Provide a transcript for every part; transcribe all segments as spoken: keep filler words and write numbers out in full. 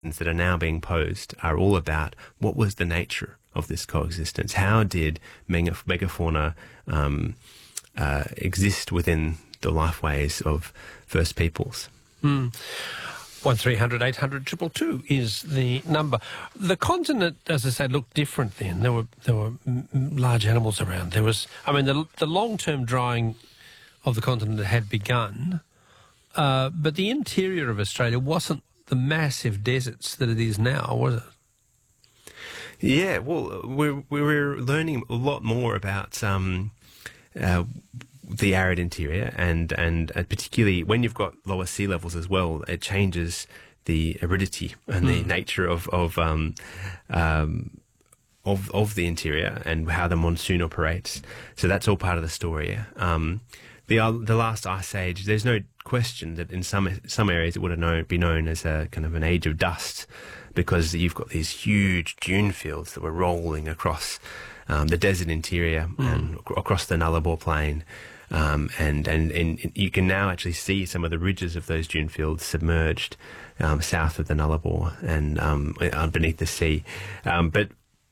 that are now being posed are all about what was the nature of this coexistence. How did mega, megafauna um, uh, exist within the lifeways of First Peoples? Mm. one three hundred eight hundred two two two is the number. The continent, as I said, looked different then. There were there were m large animals around. There was, I mean, the, the long-term drying of the continent had begun, uh, but the interior of Australia wasn't the massive deserts that it is now, was it? Yeah, well, we're, we're learning a lot more about um, uh, the arid interior, and, and and particularly when you've got lower sea levels as well, it changes the aridity and the mm. nature of of, um, um, of of the interior and how the monsoon operates. So that's all part of the story. Um, the uh, the last ice age, there's no question that in some some areas it would have known, be known as a kind of an age of dust, because you've got these huge dune fields that were rolling across um, the desert interior mm. and across the Nullarbor Plain. Um, and, and, and you can now actually see some of the ridges of those dune fields submerged um, south of the Nullarbor and um, beneath the sea. Um, but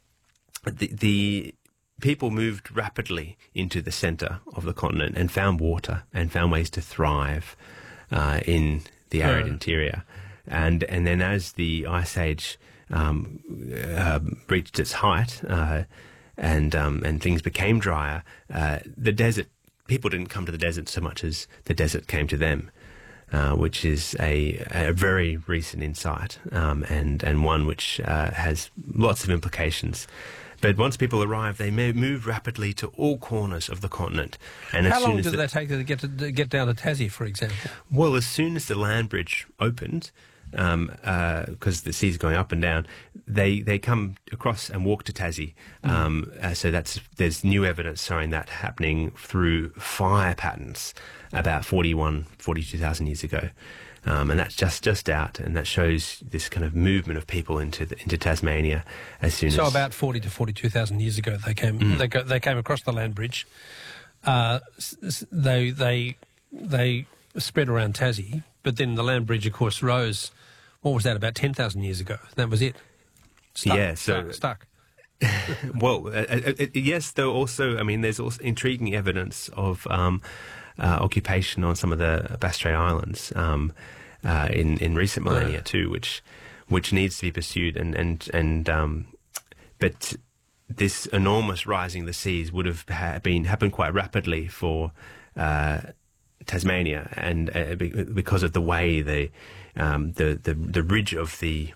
the, the people moved rapidly into the centre of the continent and found water and found ways to thrive uh, in the arid yeah. interior. And, and then as the Ice Age um, uh, reached its height uh, and, um, and things became drier, uh, the desert people didn't come to the desert so much as the desert came to them, uh, which is a, a very recent insight um, and, and one which uh, has lots of implications. But once people arrive, they may move rapidly to all corners of the continent. And How as long soon as did the, that take to get, to get down to Tassie, for example? Well, as soon as the land bridge opened, um, uh, because the sea's going up and down, they they come across and walk to Tassie. Mm. Um, uh, so that's there's new evidence showing that happening through fire patterns about forty-one, forty-two thousand years ago. Um, and that's just just out, and that shows this kind of movement of people into the, into Tasmania as soon so as... So about forty to forty-two thousand years ago they came Mm. they go, they came across the land bridge. Uh, they they they spread around Tassie, but then the land bridge, of course, rose. What was that, about ten thousand years ago? That was it. Stuck, yeah, so... Stuck. well, uh, uh, uh, yes, though also, I mean, there's also intriguing evidence of um, uh, occupation on some of the Bass Strait Islands um, uh, in, in recent millennia yeah. too, which which needs to be pursued. And, and, and um, but this enormous rising of the seas would have ha been happened quite rapidly for uh, Tasmania, and uh, because of the way the um, the, the the ridge of the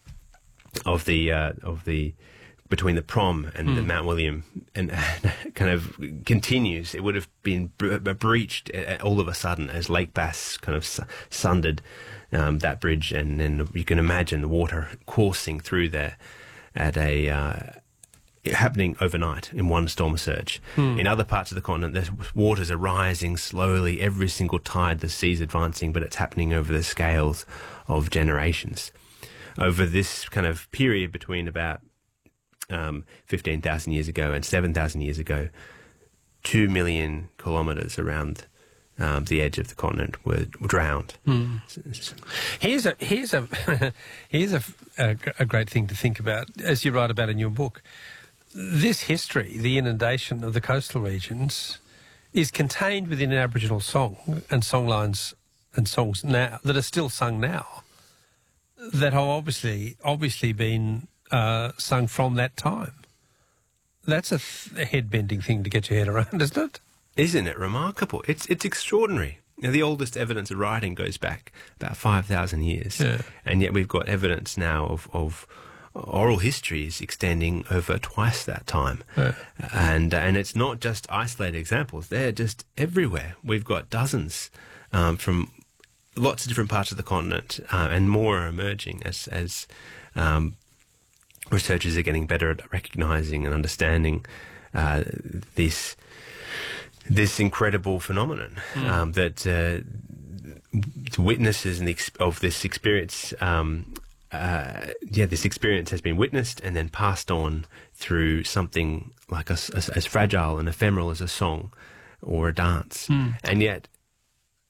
of the uh, of the between the Prom and mm. the Mount William and kind of continues, it would have been bre breached all of a sudden as Lake Bass kind of su sundered um, that bridge, and then you can imagine the water coursing through there at a uh, happening overnight in one storm surge. Mm. In other parts of the continent, the waters are rising slowly every single tide, the sea's advancing, but it's happening over the scales of generations. Over this kind of period between about um, fifteen thousand years ago and seven thousand years ago, two million kilometres around um, the edge of the continent were, were drowned. Mm. Here's a here's a here's a, a, a great thing to think about, as you write about in your book. This history, the inundation of the coastal regions, is contained within an Aboriginal song and songlines and songs now that are still sung now, that have obviously obviously been uh, sung from that time. That's a, th a head-bending thing to get your head around, isn't it? Isn't it remarkable? It's it's extraordinary. Now, the oldest evidence of writing goes back about five thousand years, yeah. and yet we've got evidence now of, of oral histories extending over twice that time. Yeah. And and it's not just isolated examples. They're just everywhere. We've got dozens um, from lots of different parts of the continent, uh, and more are emerging as, as um, researchers are getting better at recognising and understanding uh, this this incredible phenomenon mm. um, that uh, witnesses in the ex of this experience um, Uh, yeah, this experience has been witnessed and then passed on through something like a, as, as fragile and ephemeral as a song or a dance. Mm. And yet,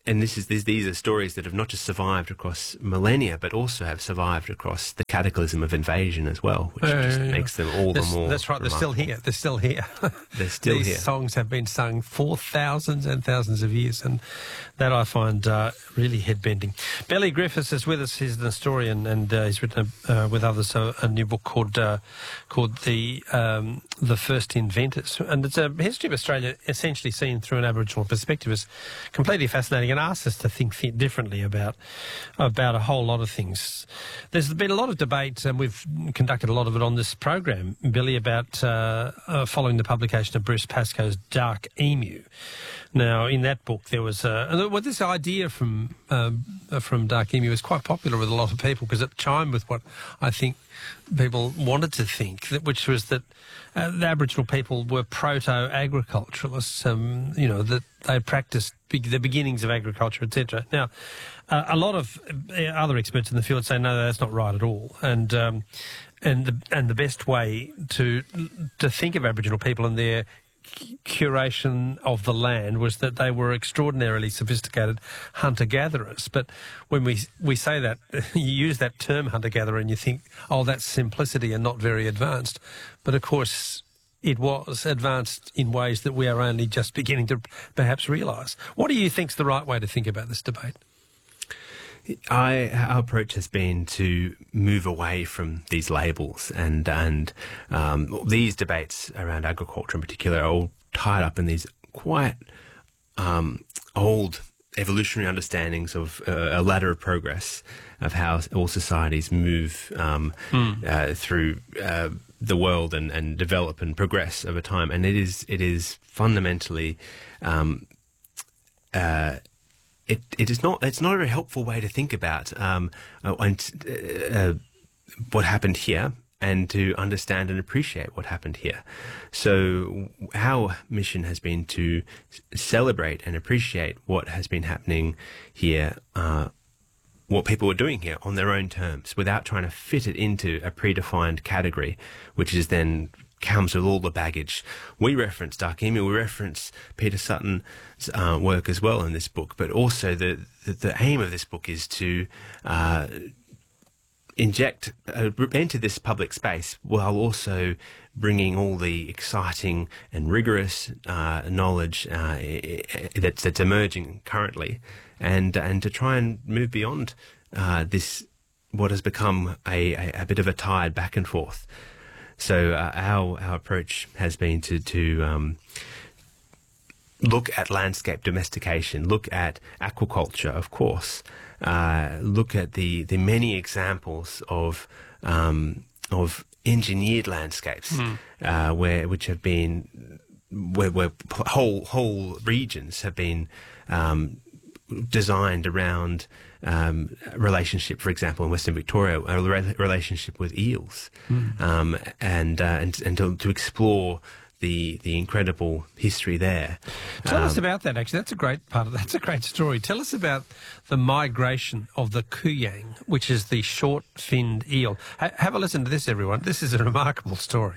and this is these these are stories that have not just survived across millennia, but also have survived across the cataclysm of invasion as well, which Uh, just yeah. makes them all That's, the more. that's right. They're still remarkable. here. They're still here. They're still These here. songs have been sung for thousands and thousands of years, and that I find uh, really head-bending. Billy Griffiths is with us. He's an historian, and uh, he's written a, uh, with others a, a new book called uh, called the um, the First Inventors, and it's a history of Australia essentially seen through an Aboriginal perspective. It's completely fascinating and asks us to think th- differently about about a whole lot of things. There's been a lot of debate, and we've conducted a lot of it on this program, Billy, about uh, uh, following the publication of Bruce Pascoe's Dark Emu. Now, in that book, there was uh, well, this idea from um, from Dark Emu was quite popular with a lot of people because it chimed with what I think people wanted to think, that, which was that uh, the Aboriginal people were proto-agriculturalists, um, you know, that they practiced big, the beginnings of agriculture, et cetera. Now, uh, a lot of uh, other experts in the field say, no, that's not right at all. And um, and the, and the best way to to think of Aboriginal people and their curation of the land was that they were extraordinarily sophisticated hunter-gatherers. But when we we say that, you use that term hunter-gatherer and you think, oh, that's simplicity and not very advanced. But of course, it was advanced in ways that we are only just beginning to perhaps realise. What do you think's the right way to think about this debate? I, our approach has been to move away from these labels, and and um, these debates around agriculture in particular are all tied up in these quite um, old evolutionary understandings of uh, a ladder of progress of how all societies move um, mm. uh, through uh, the world and, and develop and progress over time, and it is it is fundamentally. Um, uh, It, it is not. It's not a very helpful way to think about um, uh, and, uh, what happened here, and to understand and appreciate what happened here. So, our mission has been to celebrate and appreciate what has been happening here, uh, what people are doing here on their own terms, without trying to fit it into a predefined category, which is then comes with all the baggage. We reference Dark Emu, we reference Peter Sutton's uh, work as well in this book, but also the, the, the aim of this book is to uh, inject, uh, enter this public space while also bringing all the exciting and rigorous uh, knowledge uh, that's, that's emerging currently, and and to try and move beyond uh, this, what has become a, a, a bit of a tide back and forth. So uh, our our approach has been to to um, look at landscape domestication, look at aquaculture, of course, uh, look at the, the many examples of um, of engineered landscapes mm. uh, where which have been where, where whole whole regions have been um, designed around. Um, relationship, for example, in Western Victoria, a re- relationship with eels, mm. um, and, uh, and and to, to explore the the incredible history there. Tell um, us about that. Actually, that's a great part of that's a great story. Tell us about the migration of the kuyang, which is the short-finned eel. Ha- have a listen to this, everyone. This is a remarkable story.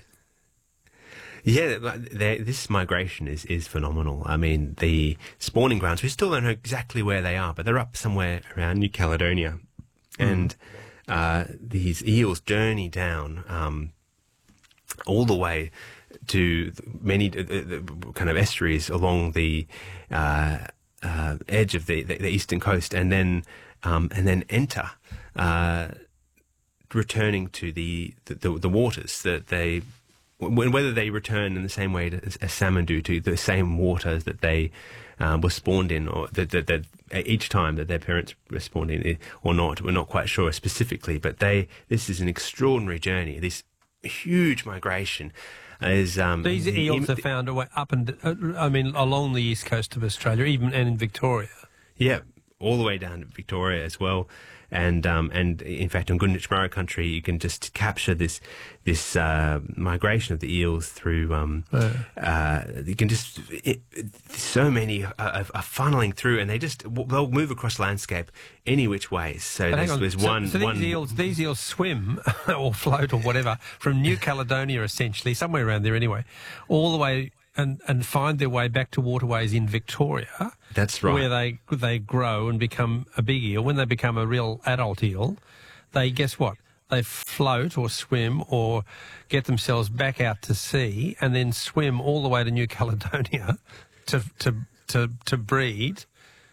Yeah, this migration is, is phenomenal. I mean, the spawning grounds, we still don't know exactly where they are, but they're up somewhere around New Caledonia. Mm. And uh, these eels journey down um, all the way to many uh, the kind of estuaries along the uh, uh, edge of the, the, the eastern coast, and then um, and then enter, uh, returning to the, the, the waters that they... Whether they return in the same way as, as salmon do to the same waters that they um, were spawned in, or that, that, that each time that their parents were spawned in, or not, we're not quite sure specifically. But they, this is an extraordinary journey. This huge migration is. Um, These eels are found away up and, uh, I mean, along the east coast of Australia, even and in Victoria. Yeah, all the way down to Victoria as well. And um, and in fact, on Goodnich Murray country, you can just capture this this uh, migration of the eels through. Um, yeah. uh, you can just it, so many are, are funneling through, and they just they'll move across landscape any which ways. So but there's, there's so, one. So these one eels, these eels swim or float or whatever from New Caledonia, essentially somewhere around there anyway, all the way and, and find their way back to waterways in Victoria. That's right. Where they they grow and become a big eel. When they become a real adult eel, they, guess what? They float or swim or get themselves back out to sea and then swim all the way to New Caledonia to to to, to breed.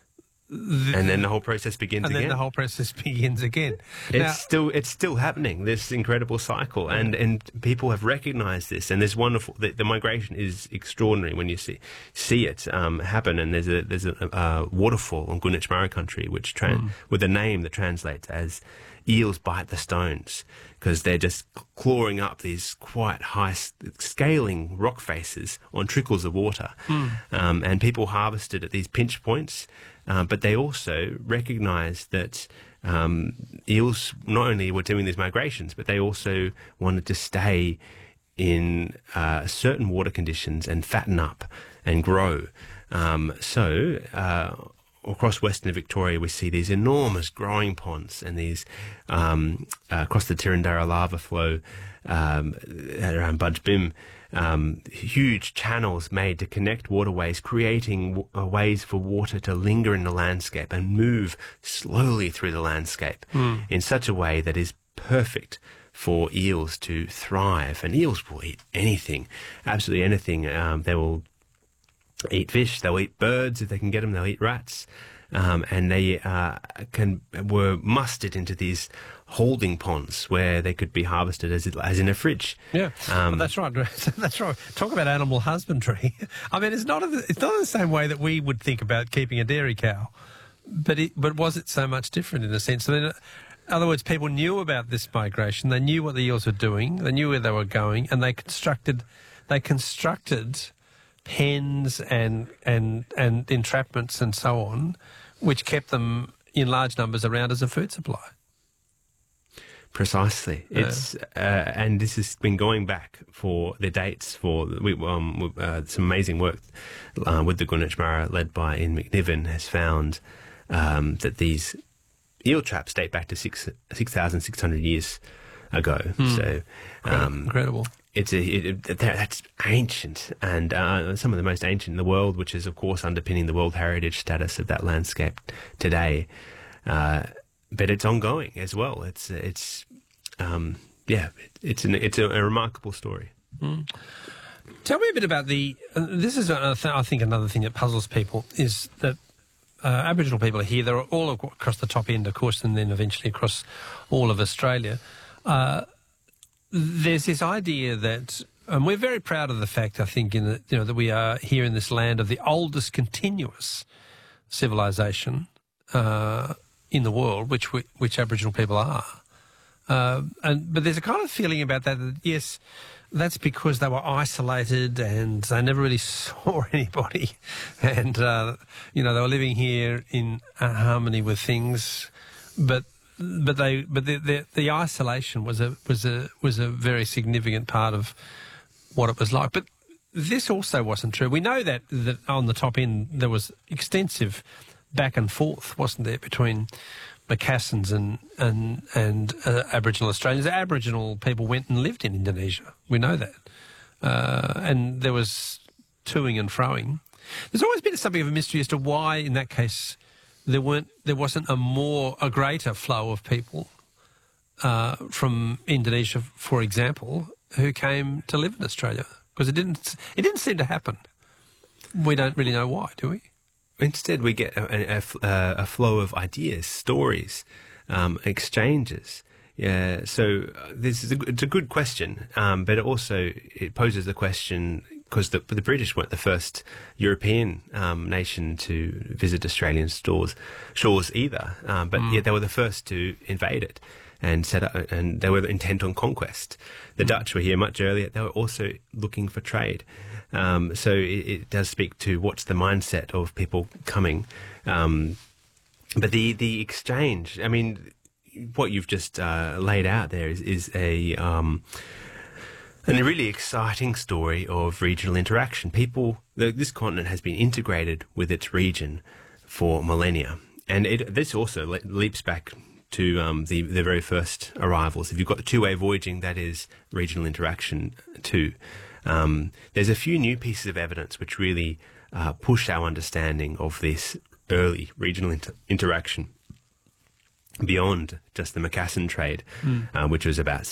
The, and then the whole process begins and again. And then the whole process begins again. It's Now, still it's still happening, this incredible cycle, and, and people have recognised this, and there's wonderful. The, the migration is extraordinary when you see see it um, happen. And there's a there's a, a waterfall on Gunitj Murray country, which tran- mm. with a name that translates as "eels bite the stones," because they're just clawing up these quite high scaling rock faces on trickles of water, mm. um, and people harvested at these pinch points. Uh, but they also recognised that um, eels not only were doing these migrations, but they also wanted to stay in uh, certain water conditions and fatten up and grow. Um, so uh, across Western Victoria, we see these enormous growing ponds and these um, uh, across the Tirrandara lava flow um, around Budge Bim. Um, huge channels made to connect waterways, creating w- uh, ways for water to linger in the landscape and move slowly through the landscape mm. in such a way that is perfect for eels to thrive. And eels will eat anything, absolutely anything. Um, they will eat fish, they'll eat birds if they can get them, they'll eat rats. Um, and they uh, can were mustered into these holding ponds where they could be harvested as as in a fridge. Yeah, um, well, that's right. That's right. Talk about animal husbandry. I mean, it's not a, it's not the same way that we would think about keeping a dairy cow, but it, but was it so much different in a sense? I mean, in other words, people knew about this migration. They knew what the eels were doing. They knew where they were going, and they constructed they constructed pens and and and entrapments and so on, which kept them in large numbers around as a food supply. Precisely. Yeah. It's uh, and this has been going back for the dates for we, um, uh, some amazing work uh, with the Gunitj Murray led by Ian McNiven has found um, that these eel traps date back to six six thousand six hundred years ago. Mm. So um, incredible. It's a it, it, that's ancient and uh, some of the most ancient in the world, which is of course underpinning the World Heritage status of that landscape today. Uh, but it's ongoing as well. It's it's um, yeah, it's an, it's a, a remarkable story. Mm. Tell me a bit about the. Uh, this is a, I think another thing that puzzles people is that uh, Aboriginal people are here. They're all across the top end, of course, and then eventually across all of Australia. Uh, There's this idea that, and we're very proud of the fact, I think, in the, you know, that we are here in this land of the oldest continuous civilization uh, in the world, which we, which Aboriginal people are. Uh, and but there's a kind of feeling about that, that yes, that's because they were isolated and they never really saw anybody, and uh, you know they were living here in uh, harmony with things, but. But they, but the, the the isolation was a was a was a very significant part of what it was like. But this also wasn't true. We know that that on the top end there was extensive back and forth, wasn't there, between Macassans and and and uh, Aboriginal Australians. Aboriginal people went and lived in Indonesia. We know that, uh, and there was toing and froing. There's always been something of a mystery as to why, in that case, there weren't, there wasn't a more, a greater flow of people uh, from Indonesia, for example, who came to live in Australia, because it didn't, it didn't seem to happen. We don't really know why, do we? Instead, we get a, a, a flow of ideas, stories, um, exchanges. Yeah, so this is a, it's a good question, um, but it also it poses the question. Because the, the British weren't the first European um, nation to visit Australian stores, shores either, um, but mm. yet they were the first to invade it and set up, and they were intent on conquest. The mm. Dutch were here much earlier. They were also looking for trade. Um, so it, it does speak to what's the mindset of people coming. Um, but the the exchange, I mean, what you've just uh, laid out there is, is a... Um, And a really exciting story of regional interaction. People, the, this continent has been integrated with its region for millennia. And it, this also le- leaps back to um, the, the very first arrivals. If you've got the two-way voyaging, that is regional interaction too. um, there's a few new pieces of evidence which really uh, push our understanding of this early regional inter- interaction beyond just the Macassan trade, mm. uh, which was about